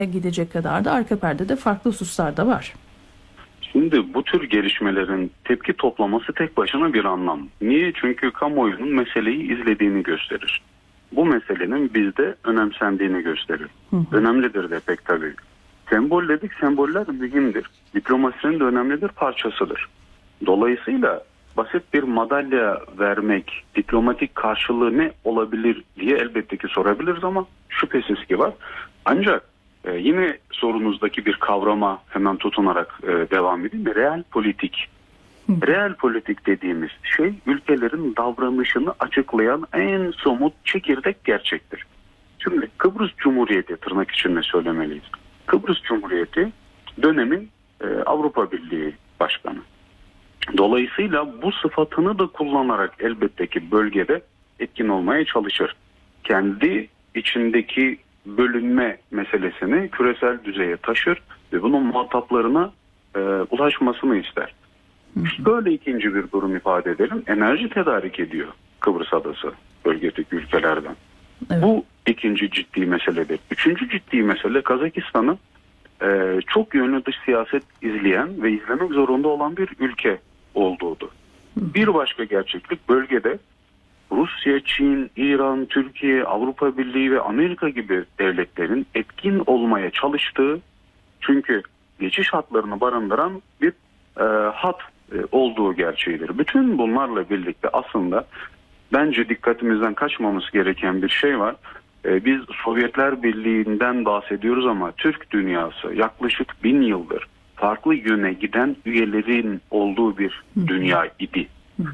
gidecek kadar da arka perdede farklı hususlar da var. Şimdi bu tür gelişmelerin tepki toplaması tek başına bir anlam. Niye? Çünkü kamuoyunun meseleyi izlediğini gösterir. Bu meselenin bizde önemsendiğini gösterir. Önemlidir de pek tabii. Sembol dedik, semboller mühimdir. Diplomasinin de önemlidir, parçasıdır. Dolayısıyla basit bir madalya vermek, diplomatik karşılığı ne olabilir diye elbette ki sorabiliriz ama şüphesiz ki var. Ancak yine sorunuzdaki bir kavrama hemen tutunarak devam edeyim. Real politik. Real politik dediğimiz şey ülkelerin davranışını açıklayan en somut çekirdek gerçektir. Şimdi Kıbrıs Cumhuriyeti tırnak içinde söylemeliyiz. Kıbrıs Cumhuriyeti dönemin Avrupa Birliği Başkanı. Dolayısıyla bu sıfatını da kullanarak elbette ki bölgede etkin olmaya çalışır. Kendi içindeki bölünme meselesini küresel düzeye taşır ve bunun muhataplarına ulaşmasını ister. Böyle ikinci bir durum ifade edelim. Enerji tedarik ediyor Kıbrıs Adası bölgedeki ülkelerden. Evet. Bu ikinci ciddi meseledir. Üçüncü ciddi mesele Kazakistan'ın çok yönlü dış siyaset izleyen ve izlemek zorunda olan bir ülke olduğudur. Bir başka gerçeklik bölgede Rusya, Çin, İran, Türkiye, Avrupa Birliği ve Amerika gibi devletlerin etkin olmaya çalıştığı, çünkü geçiş hatlarını barındıran bir hat olduğu gerçeğidir. Bütün bunlarla birlikte aslında bence dikkatimizden kaçmamız gereken bir şey var. Biz Sovyetler Birliği'nden bahsediyoruz ama Türk dünyası yaklaşık 1000 yıldır farklı yöne giden üyelerin olduğu bir dünya idi.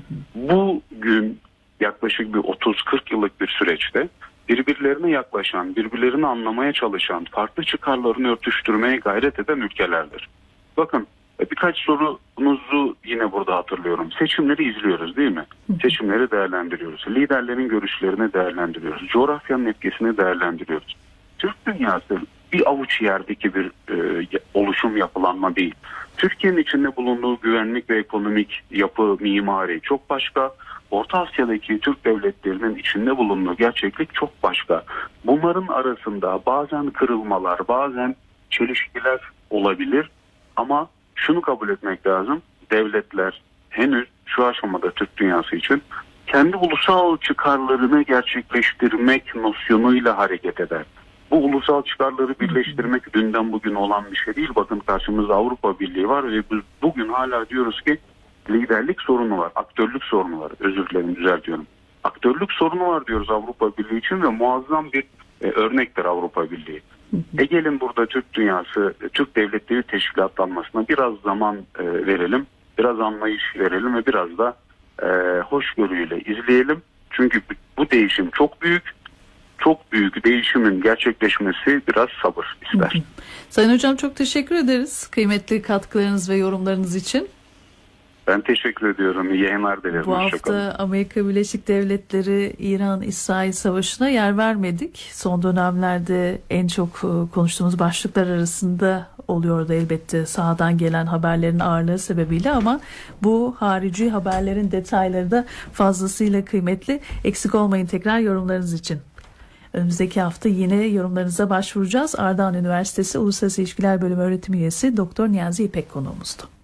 Bugün yaklaşık bir 30-40 yıllık bir süreçte birbirlerine yaklaşan, birbirlerini anlamaya çalışan, farklı çıkarlarını örtüştürmeye gayret eden ülkelerdir. Bakın birkaç sorunuzu yine burada hatırlıyorum. Seçimleri izliyoruz değil mi? Seçimleri değerlendiriyoruz. Liderlerin görüşlerini değerlendiriyoruz. Coğrafyanın etkisini değerlendiriyoruz. Türk dünyası bir avuç yerdeki bir oluşum, yapılanma değil. Türkiye'nin içinde bulunduğu güvenlik ve ekonomik yapı, mimari çok başka. Orta Asya'daki Türk devletlerinin içinde bulunduğu gerçeklik çok başka. Bunların arasında bazen kırılmalar, bazen çelişkiler olabilir. Ama şunu kabul etmek lazım. Devletler henüz şu aşamada Türk dünyası için kendi ulusal çıkarlarını gerçekleştirmek nosyonuyla hareket eder. Bu ulusal çıkarları birleştirmek dünden bugün olan bir şey değil. Bakın karşımızda Avrupa Birliği var ve biz bugün hala diyoruz ki liderlik sorunu var, aktörlük sorunu var. Özür dilerim, düzeltiyorum. Aktörlük sorunu var diyoruz Avrupa Birliği için ve muazzam bir örnektir Avrupa Birliği. Gelin burada Türk dünyası, Türk devletleri teşkilatlanmasına biraz zaman verelim, biraz anlayış verelim ve biraz da hoşgörüyle izleyelim. Çünkü bu değişim çok büyük. Çok büyük değişimin gerçekleşmesi biraz sabır ister. Sayın Hocam çok teşekkür ederiz kıymetli katkılarınız ve yorumlarınız için. Ben teşekkür ediyorum. İyi yayınlar dilerim. Bu hafta Amerika Birleşik Devletleri İran-İsrail Savaşı'na yer vermedik. Son dönemlerde en çok konuştuğumuz başlıklar arasında oluyordu elbette sahadan gelen haberlerin ağırlığı sebebiyle, ama bu harici haberlerin detayları da fazlasıyla kıymetli. Eksik olmayın tekrar yorumlarınız için. Önümüzdeki hafta yine yorumlarınıza başvuracağız. Ardahan Üniversitesi Uluslararası İlişkiler Bölümü öğretim üyesi Doktor Niyazi İpek konuğumuzdu.